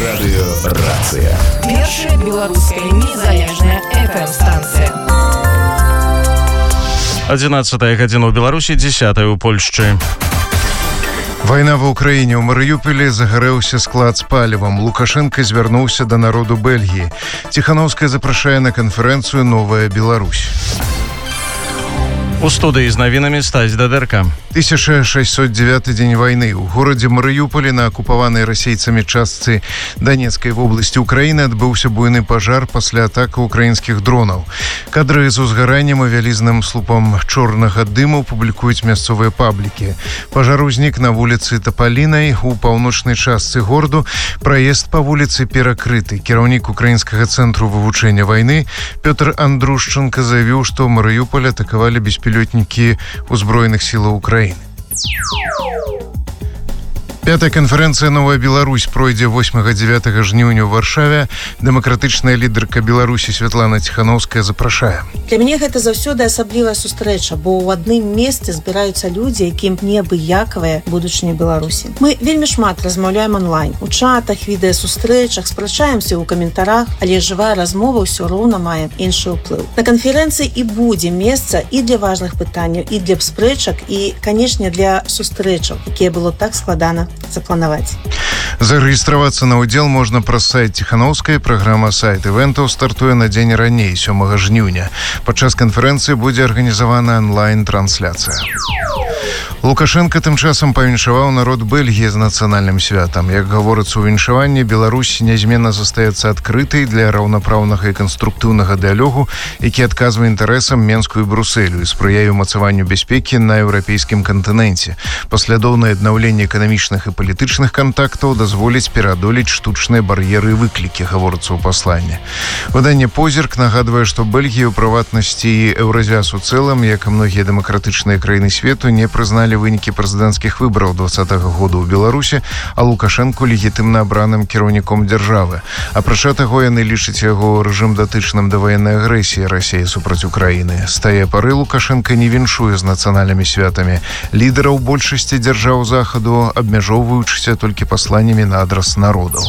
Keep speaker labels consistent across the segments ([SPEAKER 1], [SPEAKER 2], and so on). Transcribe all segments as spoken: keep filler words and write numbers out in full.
[SPEAKER 1] Радыёрацыя.
[SPEAKER 2] Першая беларуская незалежная эф эм-станцыя.
[SPEAKER 3] одиннадцатая гадзіна ў Беларусі, дзесятая ў Польшчы.
[SPEAKER 4] Вайна ва ўкраіне. У Марыюполі загарэўся склад з палівам. Лукашенко звярнуўся да народу Бельгіі. Ціхановская запрашае на канферэнцыю «Новая Беларусь».
[SPEAKER 3] У студыі з навінамі Стась Дадэрка.
[SPEAKER 4] тысяча шестьсот девятый дзень вайны. У горадзе Марыюполі на акупаванай расейцамі частцы Донецкай вобласці Украіны адбыўся буйны пажар пасля атакі украінскіх дронаў. Кадры з узгараннем і вялізным слупам чорнага дыму публікуюць мясцовыя паблікі. Пажар узнік на вуліцы Тапалінай у паўночнай частцы гораду. Праезд па вуліцы перакрыты. Кіраўнік украінскага цэнтру вывучэння вайны Пётр Андрушченко заявіў, што Марыюполь атакавалі беспілотнікі ўзброеных сілаў Украіны. Пятая канферэнцыя «Новая Беларусь» пройдзе восьмага-дзевятага жніўня ў Варшаве. Дэмакратычная лідарка Беларусі Святлана Ціхановская запрашае.
[SPEAKER 5] Для мяне гэта заўсёды асаблівая сустрэча, бо ў адным месцы збіраюцца людзі, якім неабыякавая будучыня Беларусі. Мы вельмі шмат размаўляем онлайн, у чатах, відэасустрэчах, спрачаемся ў каментарах, але жывая размова ўсё роўна мае іншы ўплыў. На канферэнцыі і будзе месца і для важных пытанняў, і для спрэчак, і, канешне, для сустрэчаў, якія было так складана запланаваць.
[SPEAKER 4] Зарэгістравацца на ўдзел можна праз сайт Ціхановскай. Праграма сайт івентаў стартуе на дзень раней, сёмага жніўня. Падчас канферэнцыі будзе арганізавана онлайн-трансляцыя. Лукашенко тым часам павіншаваў народ Бельгіі з нацыянальным святам. Як гаворыцца ў віншаванні, Беларусь нязменна застаецца адкрытай для раўнапраўнага і канструктыўнага дыялогу, які адказвае інтарэсам Менску і Брусэлю і спрыяе ўмацаванню бяспекі на еўрапейскім кантыненце. Паслядоўнае аднаўленне эканамічных і палітычных кантактаў дазволіць пераадолець штучныя бар'еры і выклікі, гаворыцца ў пасланні. Выданне «Позірк» нагадвае, што Бельгія, у прыватнасці і Еўразвяз у цэлым, як і многія дэмакратычныя краіны свету, не прызналі вынікі прэзідэнцкіх выбараў двадцатага года ў Беларусі, а Лукашенко легітымна абраным кіраўніком дзяржавы. Апрача таго, яны лічаць яго рэжым датычным да ваеннай агрэсіі Расіі супраць Украіны. З тае пары Лукашенко не віншуе з нацыянальнымі святамі лідараў большасці дзяржаў захаду, абмяжоўваючыся толькі пасланнямі на адрас народаў.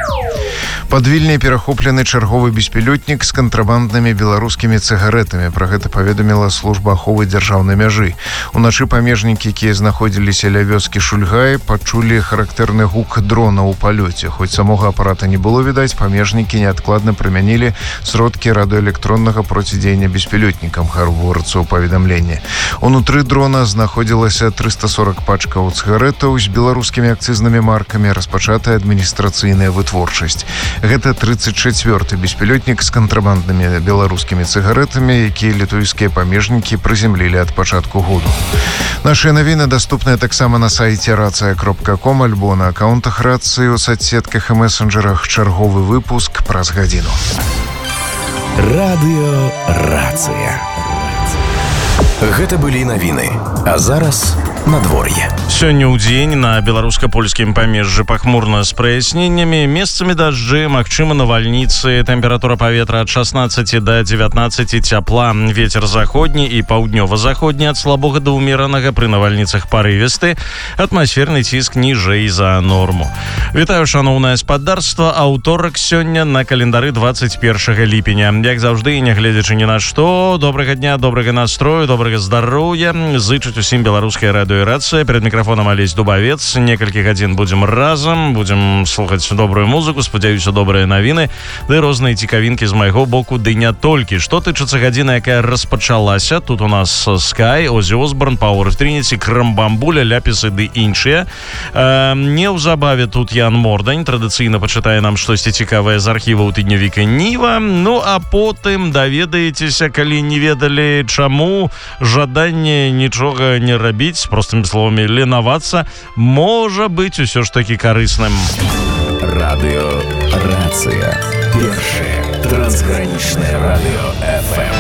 [SPEAKER 4] Пад Вільняй перахоплены чарговы беспілотнік з кантрабанднымі беларускімі цыгарэтамі. Пра гэта паведаміла служба аховы дзяржаўнай мяжы. Уначы памежнікі, якія знаходзіліся ля вёскі Шульгай, пачулі характэрны гук дрона ў палёце. Хоць самога апарата не было відаць, памежнікі неадкладна прымянілі сродкі радыёэлектроннага процідзеяння беспілотнікам, гаворыцца ў паведамленні. Унутры дрона знаходзілася трыста сорок пачкаў цыгарэтаў з беларускімі акцызнымі маркамі, распачатая адміністрацыйная вытворчасць. Гэта тридцать чацвёрты беспілотнік з кантрабанднымі беларускімі цыгарэтамі, якія літоўскія памежнікі прызямлілі ад пачатку году. Нашыя навіны даступныя таксама на сайце рацыя кропка ком альбо на акаунтах рацыі ў соцсетках і месенджерах. Чарговы выпуск праз гадзіну.
[SPEAKER 1] Радыёрацыя. Гэта былі навіны. А зараз надвор'е.
[SPEAKER 3] Сёння ў дзень на беларуска-польскім памежжы пахмурна з праясненнямі, месцамі дажджы, магчыма навальніцы, тэмпература паветра ад шаснаццаці да дзевятнаццаці цяпла, вецер заходні і паўднёва-заходні ад слабога да ўмеранага, пры навальніцах парывісты, атмасферны ціск ніжэй за норму. Вітаю, шаноўнае спадарства, аўторак сёння на календары двадцать першага ліпеня. Як заўжды, нягледзячы ні на што, добрага дня, добрага настрою, добрага здароўя, зычуць усім беларускай радыёрацыя. Перед мікрафонам Алесь Дубавец. Некалькі гадзін будзем разам, будзем слухаць добрую музыку, спадзяюся, добрыя навіны, ды розныя цікавінкі з майго боку, ды не толькі. Што тычыцца гадзіны, якая распачалася, тут у нас Скай, Озі Осборн, Power of Trinity, Крамбамбуля, Ляпісы ды іншыя. Э, неўзабаве тут Ян Мордань традыцыйна пачытае нам штосьці цікавае з архіваў тыднёвіка Ніва. Ну а потым даведаецеся, калі не ведалі чаму, жаданне нічога не рабіць, простымі словамі ленавацца, можа быць усё ж такі карысным.
[SPEAKER 1] Радыёрацыя. Першае трансгранічнае радыё эф эм.